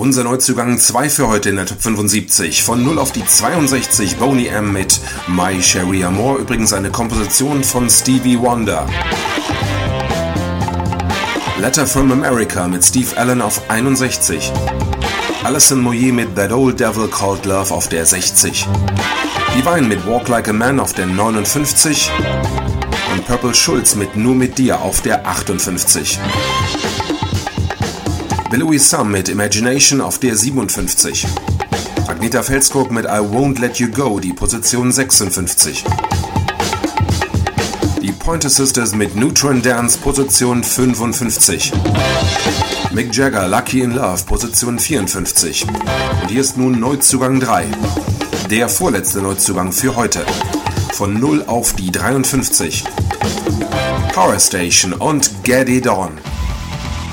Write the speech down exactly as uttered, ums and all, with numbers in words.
Unser Neuzugang zwei für heute in der Top fünfundsiebzig. Von null auf die zweiundsechzig Boney M. mit My Sherry Amore, übrigens eine Komposition von Stevie Wonder. Letter from America mit Steve Allen auf einundsechzig. Alison Moyet mit That Old Devil Called Love auf der sechzig. Divine mit Walk Like a Man auf der neunundfünfzig. Und Purple Schulz mit Nur mit dir auf der achtundfünfzig. Billy Sam mit Imagination auf der siebenundfünfzig. Agnetha Felskog mit I Won't Let You Go, die Position sechsundfünfzig. Die Pointer Sisters mit Neutron Dance, Position fünfundfünfzig. Mick Jagger, Lucky in Love, Position vierundfünfzig. Und hier ist nun Neuzugang drei. Der vorletzte Neuzugang für heute. Von null auf die dreiundfünfzig. Power Station und Get It On.